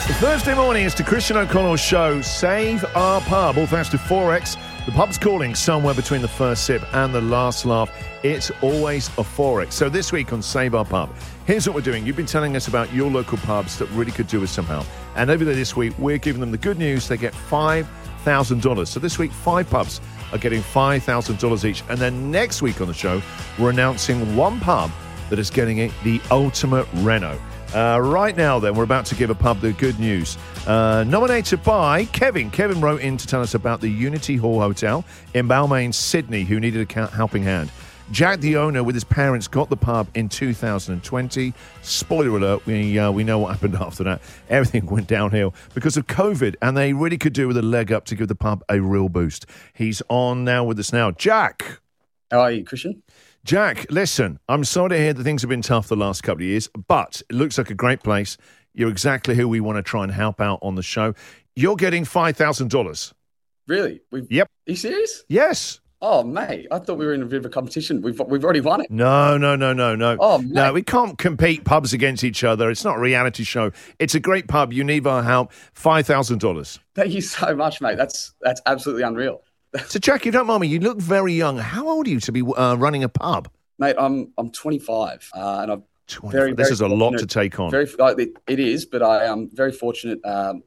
Thursday morning, it's the Christian O'Connell Show. Save our pub. All thanks to Forex. The pub's calling somewhere between the first sip and the last laugh. It's always a Forex. So this week on Save Our Pub, here's what we're doing. You've been telling us about your local pubs that really could do with some help. And over there this week, we're giving them the good news. They get $5,000. So this week, 5 pubs are getting $5,000 each. And then next week on the show, we're announcing one pub that is getting the ultimate reno. Right now, then, we're about to give a pub the good news. Nominated by Kevin. Kevin wrote in to tell us about the Unity Hall Hotel in Balmain, Sydney, who needed a helping hand. Jack, the owner, with his parents, got the pub in 2020. Spoiler alert, we know what happened after that. Everything went downhill because of COVID, and they really could do with a leg up to give the pub a real boost. He's on now with us now. Jack. How are you, Christian? Jack, listen, I'm sorry to hear that things have been tough the last couple of years, but it looks like a great place. You're exactly who we want to try and help out on the show. You're getting $5,000. Really? Yep. Are you serious? Yes. Oh, mate, I thought we were in a bit of a competition. We've already won it. No. Oh, mate. No, we can't compete pubs against each other. It's not a reality show. It's a great pub. You need our help. $5,000. Thank you so much, mate. That's absolutely unreal. So, Jack, you don't mind me. You look very young. How old are you to be running a pub? Mate, I'm 25, and I'm 20. very. This is a lot fortunate. to take on. It is, but I am very fortunate.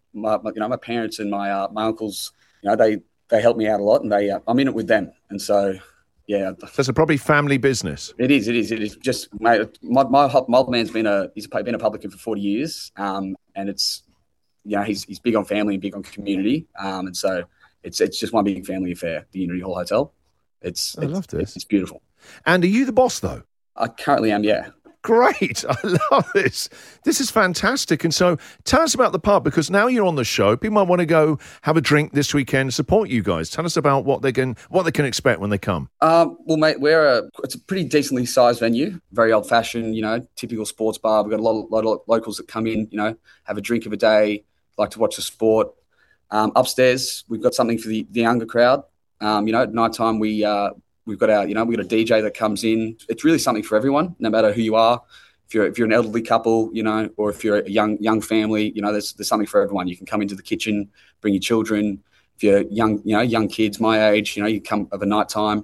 My parents and my uncles, they help me out a lot, and I'm in it with them, and so. Yeah, so it's probably family business. It is. Just, mate, my old man's been a publican for 40 years, and it's, he's big on family and big on community, and so it's just one big family affair. The Unity Hall Hotel. I love this. It's beautiful. And are you the boss though? I currently am. Yeah. Great. I love this. This is fantastic. And so tell us about the pub, because now you're on the show. People might want to go have a drink this weekend, support you guys. Tell us about what they can expect when they come. Well, mate, it's a pretty decently sized venue, very old fashioned, typical sports bar. We've got a lot of locals that come in, have a drink of a day, like to watch the sport. Upstairs, we've got something for the younger crowd. At night time, we've got a DJ that comes in. It's really something for everyone, no matter who you are. If you're an elderly couple, or if you're a young family, there's something for everyone. You can come into the kitchen, bring your children. If you're young kids my age, you come of a night time.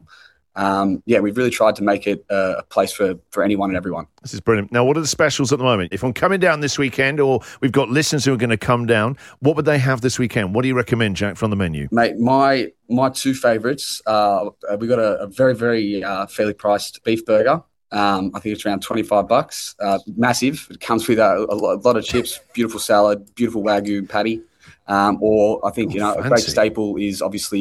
We've really tried to make it a place for anyone and everyone. This is brilliant. Now, what are the specials at the moment? If I'm coming down this weekend, or we've got listeners who are going to come down, what would they have this weekend? What do you recommend, Jack, from the menu? Mate, my 2 favourites, we got a very, very fairly priced beef burger. I think it's around $25. Massive. It comes with a lot of chips, beautiful salad, beautiful Wagyu patty. Or I think, a great staple is obviously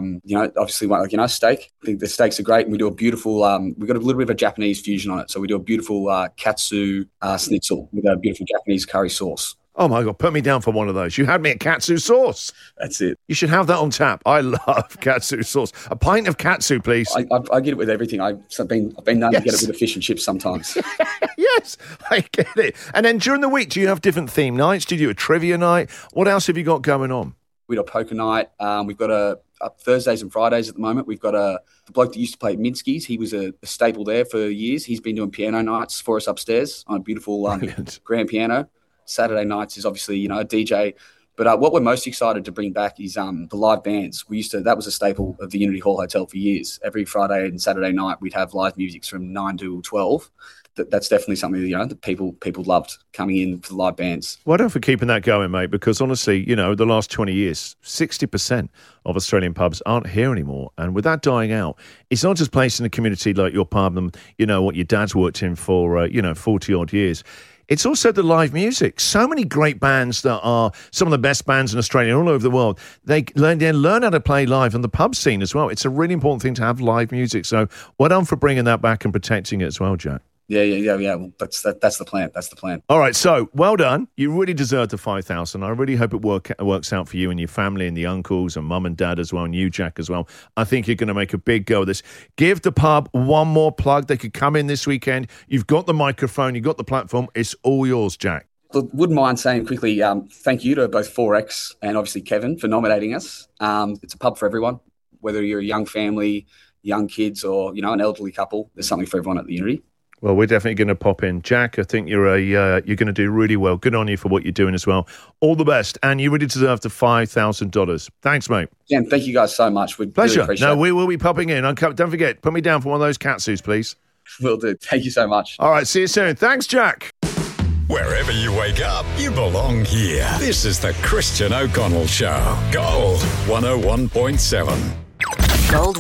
steak. I think the steaks are great. And we do a beautiful, we've got a little bit of a Japanese fusion on it. So we do a beautiful katsu schnitzel with a beautiful Japanese curry sauce. Oh, my God. Put me down for one of those. You had me at katsu sauce. That's it. You should have that on tap. I love katsu sauce. A pint of katsu, please. I get it with everything. I've been known to get it with a fish and chips sometimes. Yes, I get it. And then during the week, do you have different theme nights? Do you do a trivia night? What else have you got going on? We do a poker night. We've got Thursdays and Fridays at the moment. We've got the bloke that used to play at Minsky's. He was a staple there for years. He's been doing piano nights for us upstairs on a beautiful grand piano. Saturday nights is obviously, a DJ. But what we're most excited to bring back is the live bands. That was a staple of the Unity Hall Hotel for years. Every Friday and Saturday night, we'd have live music from 9 to 12. That's definitely something that people loved coming in for the live bands. Well done for keeping that going, mate, because honestly, the last 20 years, 60% of Australian pubs aren't here anymore. And with that dying out, it's not just placed in a community like your pub and, what your dad's worked in for, 40-odd years. It's also the live music. So many great bands that are some of the best bands in Australia and all over the world. They learn how to play live on the pub scene as well. It's a really important thing to have live music. So well done for bringing that back and protecting it as well, Jack. Yeah. Well, that's the plan. That's the plan. All right. So well done. You really deserve the 5,000. I really hope it works out for you and your family and the uncles and mum and dad as well, and you, Jack, as well. I think you're going to make a big go of this. Give the pub one more plug. They could come in this weekend. You've got the microphone. You've got the platform. It's all yours, Jack. Wouldn't mind saying quickly, thank you to both Forex and obviously Kevin for nominating us. It's a pub for everyone, whether you're a young family, young kids, or an elderly couple. There's something for everyone at the Unity. Well, we're definitely going to pop in. Jack, I think you're going to do really well. Good on you for what you're doing as well. All the best. And you really deserve the $5,000. Thanks, mate. Yeah, thank you guys so much. We Pleasure. Really appreciate it. We will be popping in. Don't forget, put me down for one of those catsuits, please. Will do. Thank you so much. All right, see you soon. Thanks, Jack. Wherever you wake up, you belong here. This is the Christian O'Connell Show. Gold 101.7. Gold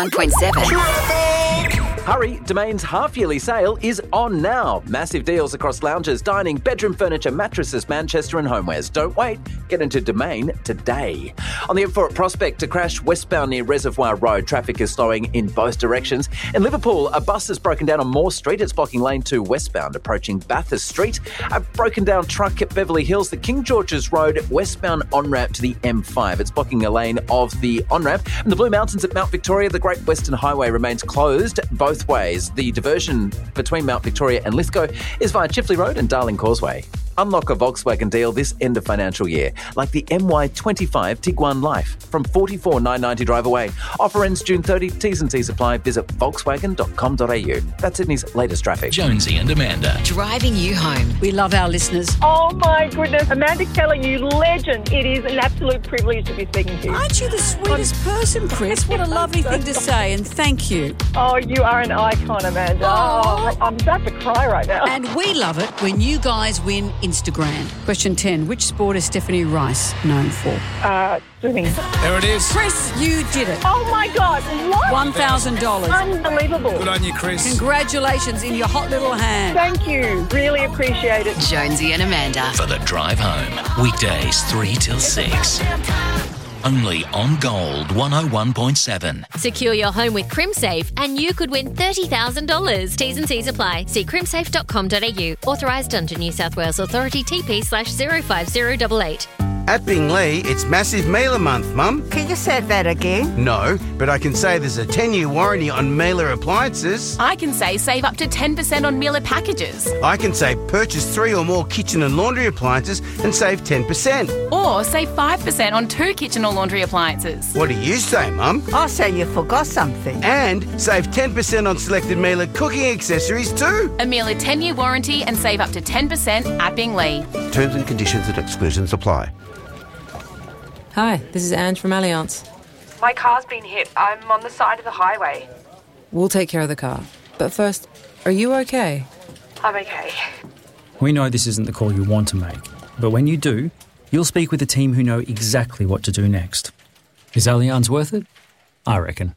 101.7. Hurry, Domain's half-yearly sale is on now. Massive deals across lounges, dining, bedroom furniture, mattresses, Manchester and homewares. Don't wait. Get into Domain today. On the M4 at Prospect to crash westbound near Reservoir Road. Traffic is slowing in both directions. In Liverpool, a bus has broken down on Moore Street. It's blocking lane 2 westbound, approaching Bathurst Street. A broken down truck at Beverly Hills, the King George's Road westbound on-ramp to the M5. It's blocking a lane of the on-ramp. In the Blue Mountains at Mount Victoria, the Great Western Highway remains closed both ways. The diversion between Mount Victoria and Lithgow is via Chifley Road and Darling Causeway. Unlock a Volkswagen deal this end of financial year, like the MY25 Tiguan Life from $44,990 drive away. Offer ends June 30. T's and C's apply. Visit volkswagen.com.au. That's Sydney's latest traffic. Jonesy and Amanda. Driving you home. We love our listeners. Oh my goodness, Amanda Keller, you legend. It is an absolute privilege to be speaking to you. Aren't you the sweetest person, Chris? What a lovely thing to say, and thank you. Oh, you are an icon, Amanda. Oh, I'm about to cry right now. And we love it when you guys win Instagram. Question 10. Which sport is Stephanie Rice known for? Swimming. There it is. Chris, you did it. Oh my God, what? $1,000. Unbelievable. Good on you, Chris. Congratulations in your hot little hand. Thank you. Really appreciate it. Jonesy and Amanda. For the drive home. Weekdays 3 till 6. Only on Gold 101.7. Secure your home with CrimSafe and you could win $30,000. T's and C's apply. See crimsafe.com.au. Authorised under New South Wales Authority TP/05088. At Bingley, it's Massive Mailer Month, Mum. Can you say that again? No, but I can say there's a 10-year warranty on Mailer appliances. I can say save up to 10% on Mailer packages. I can say purchase 3 or more kitchen and laundry appliances and save 10%. Or save 5% on 2 kitchen or laundry appliances. What do you say, Mum? I say you forgot something. And save 10% on selected Mailer cooking accessories too. A Mailer 10-year warranty and save up to 10% at Bingley. Terms and conditions and exclusions apply. Hi, this is Ange from Allianz. My car's been hit. I'm on the side of the highway. We'll take care of the car. But first, are you okay? I'm okay. We know this isn't the call you want to make, but when you do, you'll speak with a team who know exactly what to do next. Is Allianz worth it? I reckon.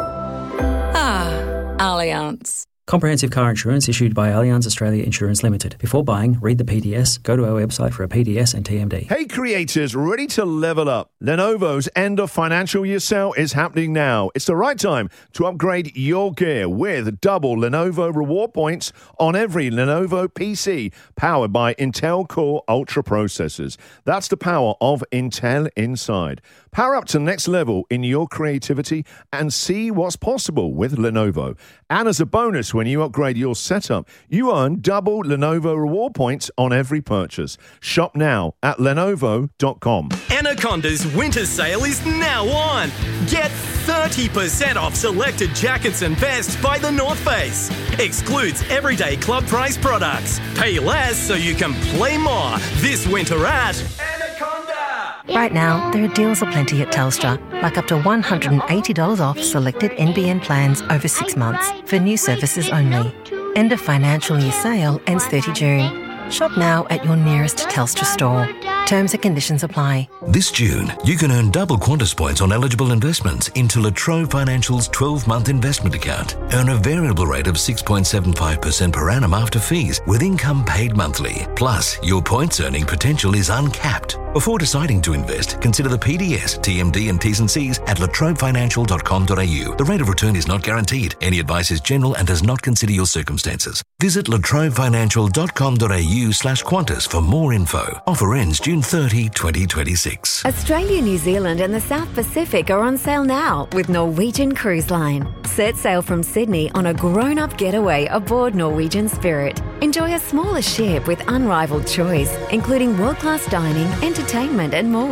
Allianz. Comprehensive car insurance issued by Allianz Australia Insurance Limited. Before buying, read the PDS, go to our website for a PDS and TMD. Hey creators, ready to level up? Lenovo's end of financial year sale is happening now. It's the right time to upgrade your gear with double Lenovo reward points on every Lenovo PC powered by Intel Core Ultra processors. That's the power of Intel inside. Power up to the next level in your creativity and see what's possible with Lenovo. And as a bonus, when you upgrade your setup, you earn double Lenovo reward points on every purchase. Shop now at Lenovo.com. Anaconda's winter sale is now on. Get 30% off selected jackets and vests by The North Face. Excludes everyday club price products. Pay less so you can play more this winter at Anaconda. Right now, there are deals aplenty at Telstra, like up to $180 off selected NBN plans over 6 months for new services only. End of financial year sale ends 30 June. Shop now at your nearest Telstra store. Terms and conditions apply. This June, you can earn double Qantas points on eligible investments into La Trobe Financial's 12-month investment account. Earn a variable rate of 6.75% per annum after fees with income paid monthly. Plus, your points earning potential is uncapped. Before deciding to invest, consider the PDS, TMD and T's and C's at latrobefinancial.com.au. The rate of return is not guaranteed. Any advice is general and does not consider your circumstances. Visit latrobefinancial.com.au/Qantas for more info. Offer ends June 30, 2026. Australia, New Zealand and the South Pacific are on sale now with Norwegian Cruise Line. Set sail from Sydney on a grown-up getaway aboard Norwegian Spirit. Enjoy a smaller ship with unrivaled choice, including world-class dining, entertainment and more.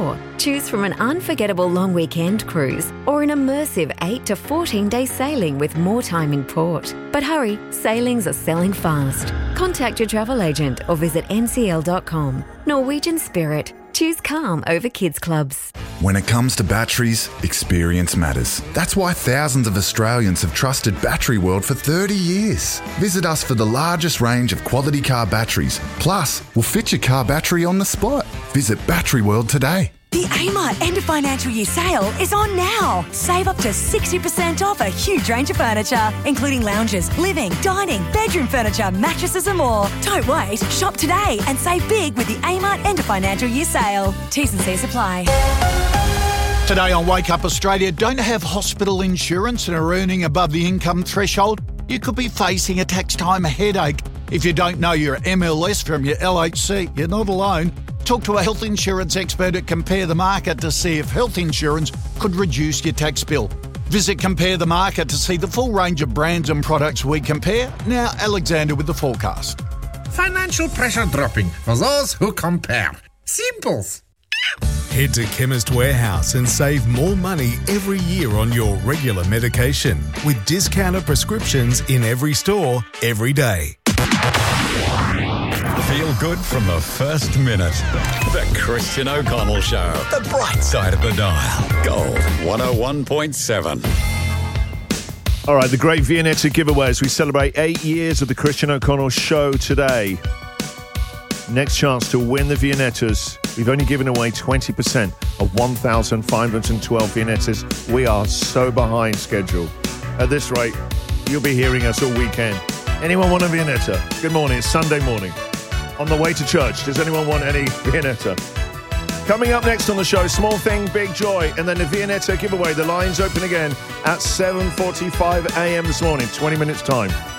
Choose from an unforgettable long weekend cruise or an immersive 8 to 14-day sailing with more time in port. But hurry, sailings are selling fast. Contact your travel agent or visit ncl.com. Norwegian Spirit. Choose calm over kids clubs. When it comes to batteries, experience matters. That's why thousands of Australians have trusted Battery World for 30 years. Visit us for the largest range of quality car batteries. Plus, we'll fit your car battery on the spot. Visit Battery World today. The Amart end of financial year sale is on now. Save up to 60% off a huge range of furniture, including lounges, living, dining, bedroom furniture, mattresses and more. Don't wait. Shop today and save big with the Amart end of financial year sale. T's and C's apply. Today on Wake Up Australia, don't have hospital insurance and are earning above the income threshold? You could be facing a tax time headache. If you don't know your MLS from your LHC, you're not alone. Talk to a health insurance expert at Compare the Market to see if health insurance could reduce your tax bill. Visit Compare the Market to see the full range of brands and products we compare. Now, Alexander with the forecast. Financial pressure dropping for those who compare. Simples. Head to Chemist Warehouse and save more money every year on your regular medication with discounted prescriptions in every store, every day. Feel good from the first minute. The Christian O'Connell Show. The bright side of the dial. Gold 101.7. All right, the great Viennetta giveaway as we celebrate 8 years of the Christian O'Connell Show today. Next chance to win the Viennettas. We've only given away 20% of 1,512 Viennettas. We are so behind schedule. At this rate, you'll be hearing us all weekend. Anyone want a Viennetta? Good morning, it's Sunday morning. On the way to church, does anyone want any Viennetta? Coming up next on the show, Small Thing, Big Joy, and then the Viennetta giveaway. The lines open again at 7:45 a.m. this morning, 20 minutes time.